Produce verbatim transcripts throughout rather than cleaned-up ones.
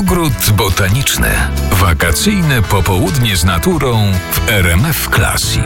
Ogród botaniczny. Wakacyjne popołudnie z naturą w R M F Classic.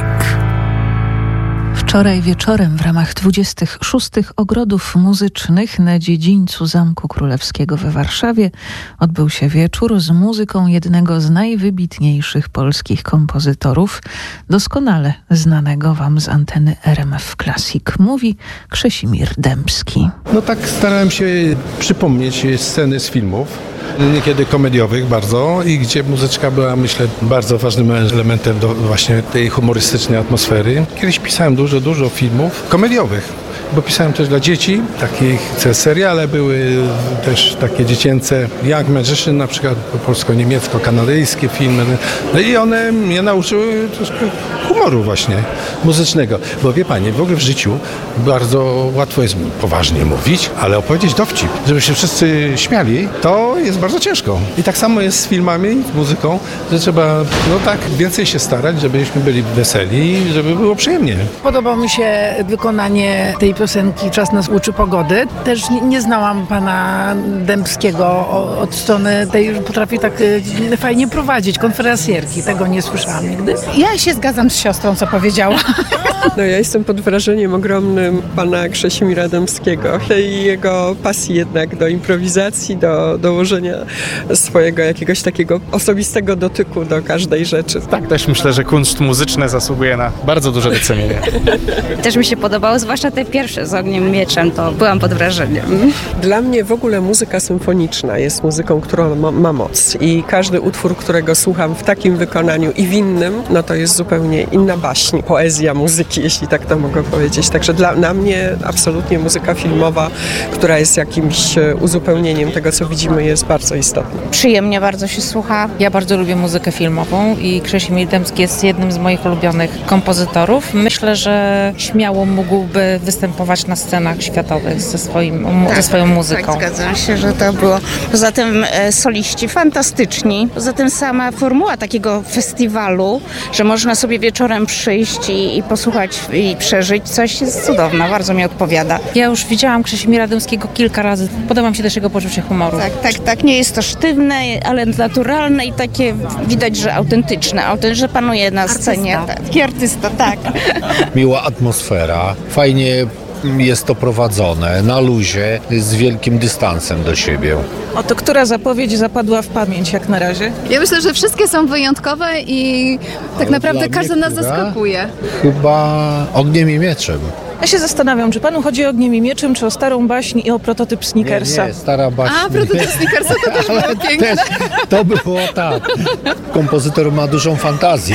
Wczoraj wieczorem w ramach dwudziestych szóstych Ogrodów Muzycznych na dziedzińcu Zamku Królewskiego we Warszawie odbył się wieczór z muzyką jednego z najwybitniejszych polskich kompozytorów, doskonale znanego wam z anteny R M F Classic, mówi Krzesimir Dębski. No tak starałem się przypomnieć sceny z filmów, niekiedy komediowych bardzo, i gdzie muzyczka była, myślę, bardzo ważnym elementem do właśnie tej humorystycznej atmosfery. Kiedyś pisałem dużo, dużo filmów komediowych, bo pisałem też dla dzieci, takie seriale były też takie dziecięce, Young Magician na przykład, polsko-niemiecko-kanadyjskie filmy. No i one mnie nauczyły troszkę humoru właśnie muzycznego, bo wie pani, w ogóle w życiu bardzo łatwo jest poważnie mówić, ale opowiedzieć dowcip, żeby się wszyscy śmiali, to jest bardzo ciężko. I tak samo jest z filmami, z muzyką, że trzeba no tak więcej się starać, żebyśmy byli weseli, żeby było przyjemnie. Podobało mi się wykonanie tej piosenki Czas nas uczy pogody. Też nie, nie znałam pana Dębskiego od strony tej, że potrafi tak y, fajnie prowadzić konferencjerki. Tego nie słyszałam nigdy. Ja się zgadzam z siostrą, co powiedziała. No ja jestem pod wrażeniem ogromnym pana Krzesimira Dębskiego i jego pasji jednak do improwizacji, do dołożenia swojego jakiegoś takiego osobistego dotyku do każdej rzeczy. Tak, też myślę, że kunszt muzyczny zasługuje na bardzo duże docenienie. Też mi się podobało, zwłaszcza te pierwsze z Ogniem Mieczem, to byłam pod wrażeniem. Dla mnie w ogóle muzyka symfoniczna jest muzyką, która ma, ma moc i każdy utwór, którego słucham w takim wykonaniu i w innym, no to jest zupełnie inna baśń, poezja muzyki, jeśli tak to mogę powiedzieć. Także dla na mnie absolutnie muzyka filmowa, która jest jakimś uzupełnieniem tego, co widzimy, jest bardzo istotna. Przyjemnie bardzo się słucha. Ja bardzo lubię muzykę filmową i Krzesimir Dębski jest jednym z moich ulubionych kompozytorów. Myślę, że śmiało mógłby występować na scenach światowych ze, swoim, tak, ze swoją muzyką. Tak, zgadzam się, że to było. Poza tym e, soliści fantastyczni. Poza tym sama formuła takiego festiwalu, że można sobie wieczorem przyjść i, i posłuchać i przeżyć coś, jest cudowna. Bardzo mi odpowiada. Ja już widziałam Krzesimira Dębskiego kilka razy. Podoba mi się też jego poczucie humoru. Tak, tak, tak. Nie jest to sztywne, ale naturalne i takie widać, że autentyczne. Autent, że panuje na scenie. Artysta. Taki artysta, tak. Miła atmosfera, fajnie jest to prowadzone, na luzie, z wielkim dystansem do siebie. Oto która zapowiedź zapadła w pamięć jak na razie? Ja myślę, że wszystkie są wyjątkowe i tak Ale naprawdę dla każdy mnie, nas która? zaskakuje. Chyba Ogniem i Mieczem. Ja się zastanawiam, czy panu chodzi o Ogniem i Mieczem, czy o starą baśń i o prototyp Snickersa? Nie, nie, stara baśń. A, prototyp Snickersa to też było piękne. Też, to było tak. Kompozytor ma dużą fantazję.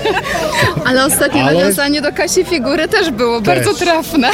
Ale ostatnie Ale... nawiązanie do Kasi Figury też było Też. bardzo trafne.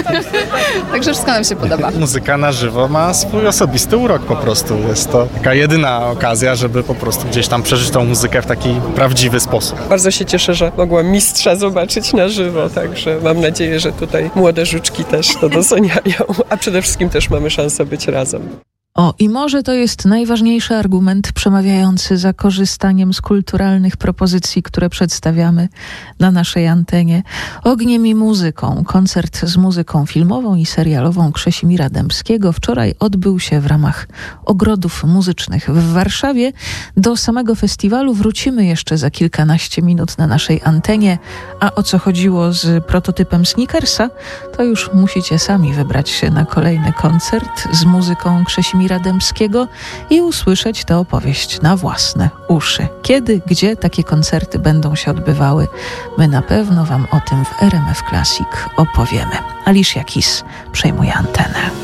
Także wszystko nam się podoba. Muzyka na żywo ma swój osobisty urok po prostu. Jest to taka jedyna okazja, żeby po prostu gdzieś tam przeżyć tą muzykę w taki prawdziwy sposób. Bardzo się cieszę, że mogłam mistrza zobaczyć na żywo, także mam nadzieję, że tutaj młode żuczki też to doceniają, a przede wszystkim też mamy szansę być razem. O, i może to jest najważniejszy argument przemawiający za korzystaniem z kulturalnych propozycji, które przedstawiamy na naszej antenie. Ogniem i muzyką. Koncert z muzyką filmową i serialową Krzesimira Dębskiego wczoraj odbył się w ramach Ogrodów Muzycznych w Warszawie. Do samego festiwalu wrócimy jeszcze za kilkanaście minut na naszej antenie, a o co chodziło z prototypem Snickersa, to już musicie sami wybrać się na kolejny koncert z muzyką Krzesimira Dębskiego i usłyszeć tę opowieść na własne uszy. Kiedy, gdzie takie koncerty będą się odbywały, my na pewno wam o tym w R M F Classic opowiemy. Alicia Keys przejmuje antenę.